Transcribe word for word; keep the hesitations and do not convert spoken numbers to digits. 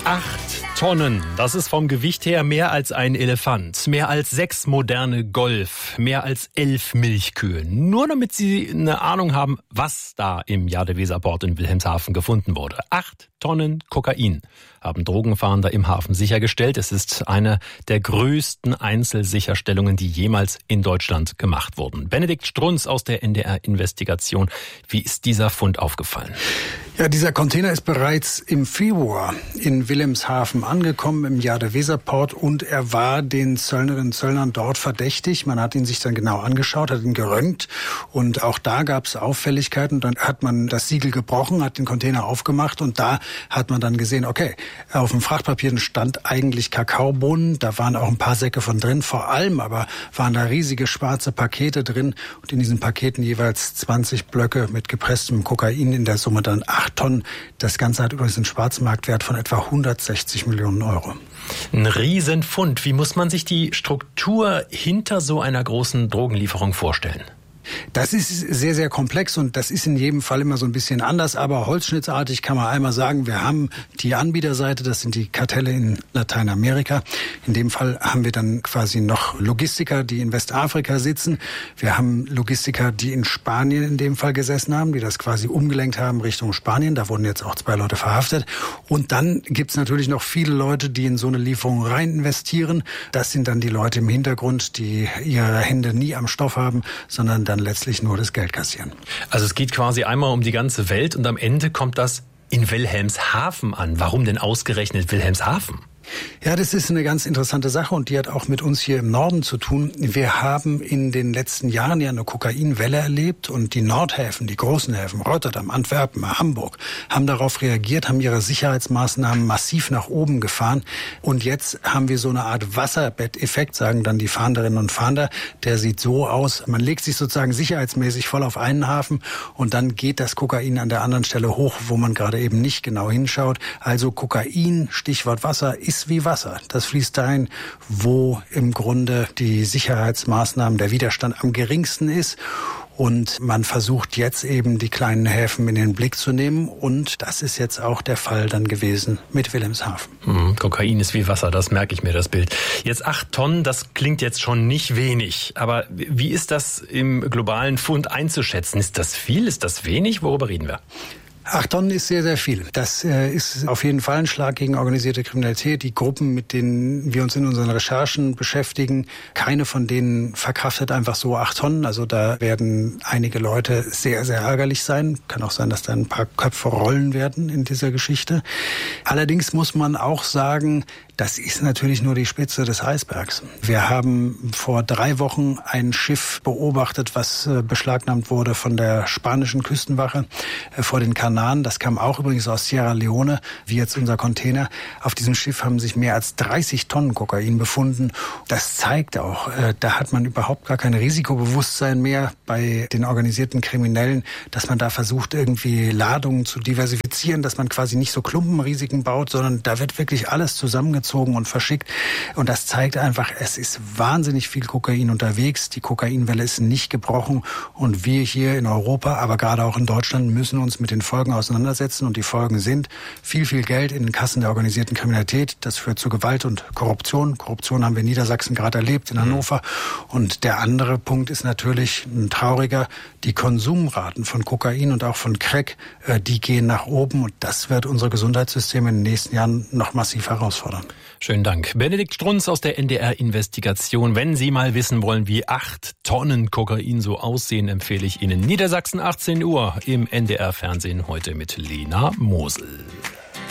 Acht Tonnen, das ist vom Gewicht her mehr als ein Elefant, mehr als sechs moderne Golf, mehr als elf Milchkühe. Nur damit Sie eine Ahnung haben, was da im Jadeweserport in Wilhelmshaven gefunden wurde. Acht Tonnen Kokain haben Drogenfahnder im Hafen sichergestellt. Es ist eine der größten Einzelsicherstellungen, die jemals in Deutschland gemacht wurden. Benedikt Strunz aus der N D R-Investigation. Wie ist dieser Fund aufgefallen? Ja, dieser Container ist bereits im Februar in Wilhelmshaven angekommen, im Jadeweserport, und er war den Zöllnerinnen und Zöllnern dort verdächtig. Man hat ihn sich dann genau angeschaut, hat ihn geröntgt, und auch da gab es Auffälligkeiten. Dann hat man das Siegel gebrochen, hat den Container aufgemacht, und da hat man dann gesehen, okay, auf dem Frachtpapier stand eigentlich Kakaobohnen, da waren auch ein paar Säcke von drin, vor allem aber waren da riesige schwarze Pakete drin, und in diesen Paketen jeweils zwanzig Blöcke mit gepresstem Kokain, in der Summe dann acht Tonnen. Das Ganze hat übrigens einen Schwarzmarktwert von etwa hundertsechzig Millionen Euro. Ein Riesenfund. Wie muss man sich die Struktur hinter so einer großen Drogenlieferung vorstellen? Das ist sehr, sehr komplex, und das ist in jedem Fall immer so ein bisschen anders. Aber holzschnittartig kann man einmal sagen, wir haben die Anbieterseite, das sind die Kartelle in Lateinamerika. In dem Fall haben wir dann quasi noch Logistiker, die in Westafrika sitzen. Wir haben Logistiker, die in Spanien in dem Fall gesessen haben, die das quasi umgelenkt haben Richtung Spanien. Da wurden jetzt auch zwei Leute verhaftet. Und dann gibt's natürlich noch viele Leute, die in so eine Lieferung rein investieren. Das sind dann die Leute im Hintergrund, die ihre Hände nie am Stoff haben, sondern dann letztlich nur das Geld kassieren. Also es geht quasi einmal um die ganze Welt, und am Ende kommt das in Wilhelmshaven an. Warum denn ausgerechnet Wilhelmshaven? Ja, das ist eine ganz interessante Sache, und die hat auch mit uns hier im Norden zu tun. Wir haben in den letzten Jahren ja eine Kokainwelle erlebt, und die Nordhäfen, die großen Häfen, Rotterdam, Antwerpen, Hamburg, haben darauf reagiert, haben ihre Sicherheitsmaßnahmen massiv nach oben gefahren, und jetzt haben wir so eine Art Wasserbetteffekt, sagen dann die Fahnderinnen und Fahnder. Der sieht so aus, man legt sich sozusagen sicherheitsmäßig voll auf einen Hafen, und dann geht das Kokain an der anderen Stelle hoch, wo man gerade eben nicht genau hinschaut. Also Kokain, Stichwort Wasser, ist wie Wasser. Das fließt dahin, wo im Grunde die Sicherheitsmaßnahmen, der Widerstand am geringsten ist. Und man versucht jetzt eben, die kleinen Häfen in den Blick zu nehmen. Und das ist jetzt auch der Fall dann gewesen mit Wilhelmshaven. Hm, Kokain ist wie Wasser, das merke ich mir, das Bild. Jetzt acht Tonnen, das klingt jetzt schon nicht wenig. Aber wie ist das im globalen Fund einzuschätzen? Ist das viel? Ist das wenig? Worüber reden wir? Acht Tonnen ist sehr, sehr viel. Das äh, ist auf jeden Fall ein Schlag gegen organisierte Kriminalität. Die Gruppen, mit denen wir uns in unseren Recherchen beschäftigen, keine von denen verkraftet einfach so acht Tonnen. Also da werden einige Leute sehr, sehr ärgerlich sein. Kann auch sein, dass da ein paar Köpfe rollen werden in dieser Geschichte. Allerdings muss man auch sagen, das ist natürlich nur die Spitze des Eisbergs. Wir haben vor drei Wochen ein Schiff beobachtet, was äh, beschlagnahmt wurde von der spanischen Küstenwache äh, vor den Kanaren. Das kam auch übrigens aus Sierra Leone, wie jetzt unser Container. Auf diesem Schiff haben sich mehr als dreißig Tonnen Kokain befunden. Das zeigt auch, äh, da hat man überhaupt gar kein Risikobewusstsein mehr bei den organisierten Kriminellen, dass man da versucht, irgendwie Ladungen zu diversifizieren, dass man quasi nicht so Klumpenrisiken baut, sondern da wird wirklich alles zusammengezogen und verschickt. Und das zeigt einfach, es ist wahnsinnig viel Kokain unterwegs. Die Kokainwelle ist nicht gebrochen. Und wir hier in Europa, aber gerade auch in Deutschland, müssen uns mit den Folgen auseinandersetzen. Und die Folgen sind viel, viel Geld in den Kassen der organisierten Kriminalität. Das führt zu Gewalt und Korruption. Korruption haben wir in Niedersachsen gerade erlebt, in Hannover. Und der andere Punkt ist natürlich ein trauriger. Die Konsumraten von Kokain und auch von Crack, die gehen nach oben. Und das wird unsere Gesundheitssysteme in den nächsten Jahren noch massiv herausfordern. Schönen Dank. Benedikt Strunz aus der N D R-Investigation. Wenn Sie mal wissen wollen, wie acht Tonnen Kokain so aussehen, empfehle ich Ihnen Niedersachsen achtzehn Uhr im N D R-Fernsehen heute mit Lena Mosel.